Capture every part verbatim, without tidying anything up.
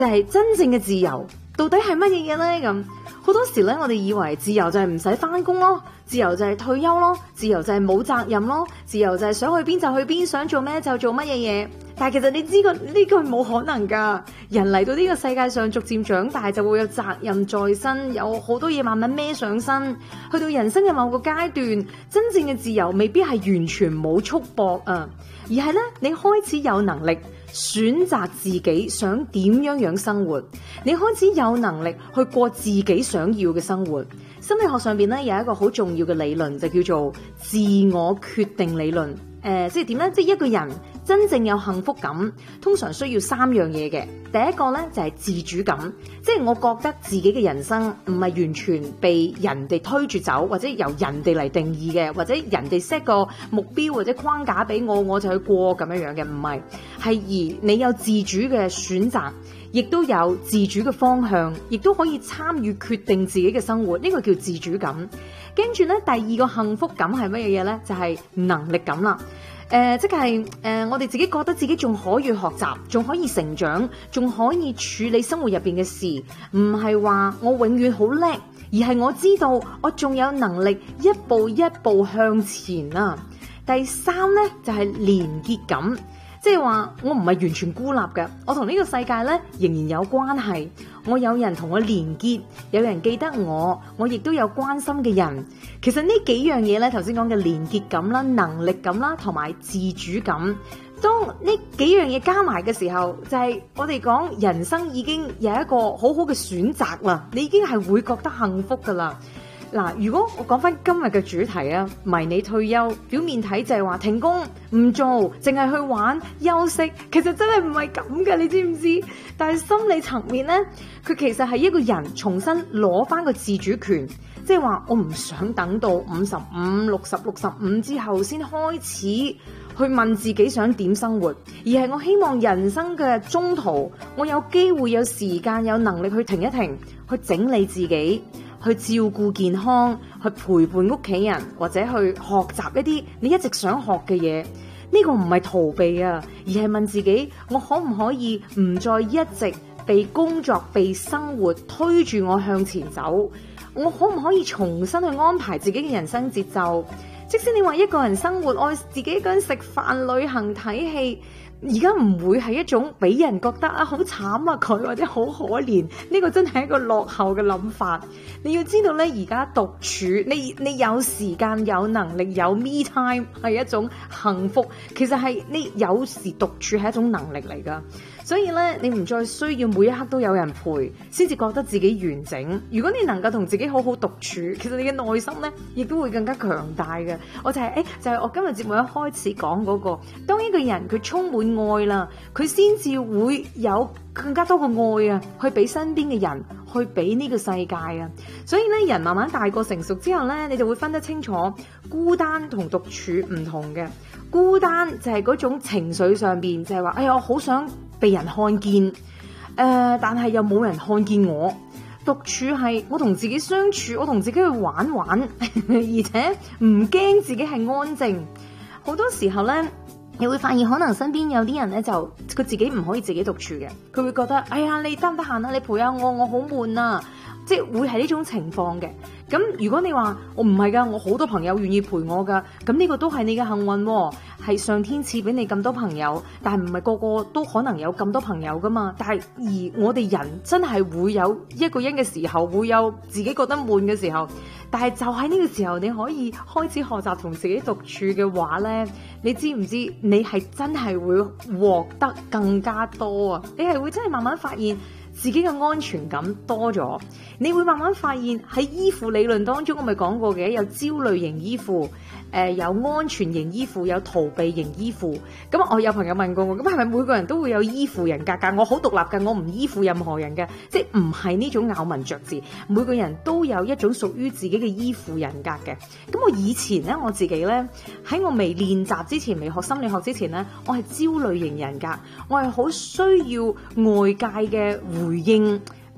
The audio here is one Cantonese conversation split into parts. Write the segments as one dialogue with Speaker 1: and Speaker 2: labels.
Speaker 1: 就係真正嘅自由到底係乜嘢嘢咧？咁好多時咧，我哋以為自由就係唔使翻工咯，自由就係退休咯，自由就係冇責任咯，自由就係想去邊就去邊，想做咩就做乜嘢嘢。但係其實你知個呢個係冇可能噶，人嚟到呢個世界上逐漸長大就會有責任在身，有好多嘢慢慢孭上身，去到人生嘅某個階段，真正嘅自由未必係完全冇束縛啊，而係咧你開始有能力選擇自己想點樣樣生活，你開始有能力去過自己想要嘅生活。心理學上邊咧有一個好重要嘅理論，就叫做自我決定理論。誒、呃，即係點咧？即係一個人真正有幸福感，通常需要三樣嘢嘅。第一個咧就係自主感，即係我覺得自己嘅人生唔係完全被人哋推住走，或者由人哋嚟定義嘅，或者人哋 set 個目標或者框架俾我，我就去過咁樣樣嘅，唔係，係而你有自主嘅選擇，亦都有自主嘅方向，亦都可以參與決定自己嘅生活，呢個叫自主感。跟住咧，第二個幸福感係乜嘢嘢咧？就係能力感啦。誒、呃，即係誒、呃，我哋自己覺得自己仲可以學習，仲可以成長，仲可以處理生活入邊嘅事，唔係話我永遠好叻，而係我知道我仲有能力一步一步向前啊。第三咧就係、是、連結感。即係話我唔係完全孤立嘅，我同呢個世界咧仍然有關係，我有人同我連結，有人記得我，我亦都有關心嘅人。其實呢幾樣嘢咧，頭先講嘅連結感啦、能力感啦，同埋自主感，當呢幾樣嘢加埋嘅時候，就係、是、我哋講人生已經有一個好好嘅選擇啦，你已經係會覺得幸福噶啦。嗱，如果我講翻今日嘅主題啊，迷你退休，表面睇就係話停工唔做，淨係去玩休息，其實真係唔係咁嘅，你知唔知？但係心理層面呢，佢其實係一個人重新攞翻個自主權，即係話我唔想等到五十五、六十、六十五之後先開始去問自己想點生活，而係我希望人生嘅中途，我有機會、有時間、有能力去停一停，去整理自己。去照顧健康，去陪伴屋企人，或者去學習一啲你一直想學嘅嘢。呢個唔係逃避啊，而係問自己，我可唔可以唔再一直被工作、被生活推住我向前走？我可唔可以重新去安排自己嘅人生節奏？即使你話一個人生活，愛自己一個人食飯、旅行、睇戲，而家唔會係一種俾人覺得啊好慘啊佢，或者好可憐，呢個真係一個落後嘅諗法。你要知道咧，而家獨處，你你有時間、有能力、有 me time 係一種幸福。其實係你有時獨處係一種能力嚟噶。所以咧，你唔再需要每一刻都有人陪，先至覺得自己完整。如果你能夠同自己好好獨處，其實你嘅內心咧，亦都會更加強大嘅。我就係、是、誒，就係、是、我今日節目一開始講嗰個，當一個人佢充滿愛啦，佢先至會有更加多嘅愛啊，去俾身邊嘅人，去俾呢個世界啊。所以咧，人慢慢大個成熟之後咧，你就會分得清楚孤單同獨處唔同嘅。孤單就係嗰種情緒上邊，就係、是、話，哎呀，我好想被人看見，誒、呃，但係又冇人看見我。獨處係我同自己相處，我同自己去玩玩，而且唔驚自己係安靜。好多時候咧，你會發現可能身邊有啲人咧，就佢自己唔可以自己獨處嘅，佢會覺得，哎呀，你得唔得閒啊？你陪下我，我好悶啊！即係會係呢種情況嘅。咁如果你話我唔係噶，我好多朋友願意陪我噶，咁呢個都係你嘅幸運喎，係上天賜俾你咁多朋友，但係唔係個個都可能有咁多朋友噶嘛。但係而我哋人真係會有一個人嘅時候，會有自己覺得悶嘅時候，但係就喺呢個時候，你可以開始學習同自己獨處嘅話呢，你知唔知你係真係會獲得更加多啊？你係會真係慢慢發現自己嘅安全感多咗，你會慢慢發現喺依附理論當中，我咪講過嘅，有焦慮型依附，誒、呃、有安全型依附，有逃避型依附。咁我有朋友問過我，咁係咪每個人都會有依附人格㗎？我好獨立㗎，我唔依附任何人嘅，即係唔係呢種咬文嚼字。每個人都有一種屬於自己嘅依附人格嘅。咁我以前咧，我自己咧喺我未練習之前，未學心理學之前咧，我係焦慮型人格，我係好需要外界嘅回應。嗱，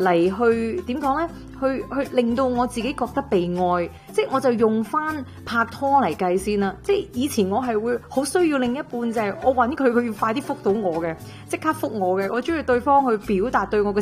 Speaker 1: 嚟去點講呢？去去令到我自己覺得被愛，即係我就用翻拍拖嚟計先啦。即係以前我係會好需要另一半，就係我揾佢，佢要快啲覆到我嘅，即刻覆我嘅。我中意對方去表達對我嘅